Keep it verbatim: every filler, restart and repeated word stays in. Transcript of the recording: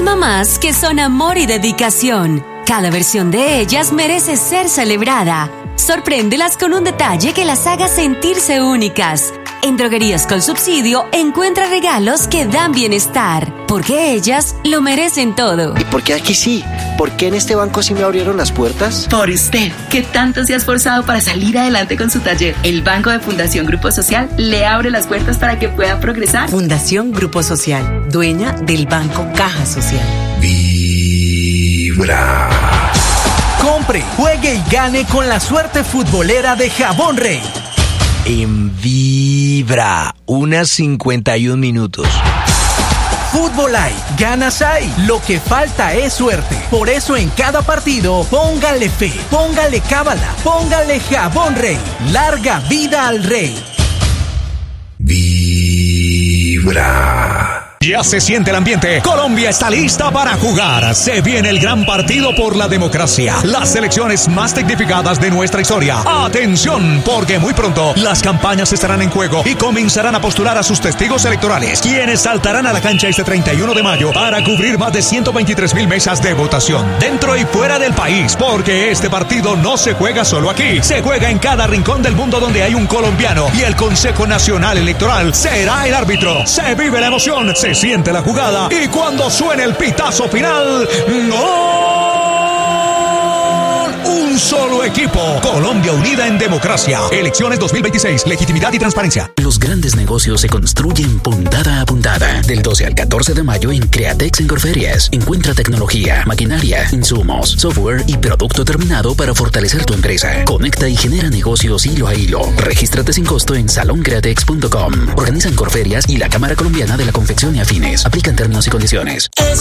mamás que son amor y dedicación. Cada versión de ellas merece ser celebrada. Sorpréndelas con un detalle que las haga sentirse únicas. En Droguerías con Subsidio encuentra regalos que dan bienestar, porque ellas lo merecen todo. ¿Y por qué aquí sí? ¿Por qué en este banco sí me abrieron las puertas? Por usted, que tanto se ha esforzado para salir adelante con su taller. El Banco de Fundación Grupo Social le abre las puertas para que pueda progresar. Fundación Grupo Social, dueña del Banco Caja Social. Vibra. Compre, juegue y gane con la suerte futbolera de Jabón Rey. En Vibra, unas cincuenta y un minutos. Fútbol hay, ganas hay, lo que falta es suerte. Por eso en cada partido, póngale fe, póngale cábala, póngale Jabón Rey. Larga vida al Rey. Vibra. Ya se siente el ambiente. Colombia está lista para jugar. Se viene el gran partido por la democracia. Las elecciones más dignificadas de nuestra historia. Atención, porque muy pronto las campañas estarán en juego y comenzarán a postular a sus testigos electorales, quienes saltarán a la cancha este treinta y uno de mayo para cubrir más de ciento veintitrés mil mesas de votación dentro y fuera del país, porque este partido no se juega solo aquí. Se juega en cada rincón del mundo donde hay un colombiano, y el Consejo Nacional Electoral será el árbitro. Se vive la emoción, se siente la jugada, y cuando suene el pitazo final, ¡gol! Un solo equipo. Colombia unida en democracia. Elecciones dos mil veintiséis. Legitimidad y transparencia. Los grandes negocios se construyen puntada a puntada. Del doce al catorce de mayo en Createx en Corferias. Encuentra tecnología, maquinaria, insumos, software y producto terminado para fortalecer tu empresa. Conecta y genera negocios hilo a hilo. Regístrate sin costo en salón createx punto com. Organizan Corferias y la Cámara Colombiana de la Confección y Afines. Aplican términos y condiciones.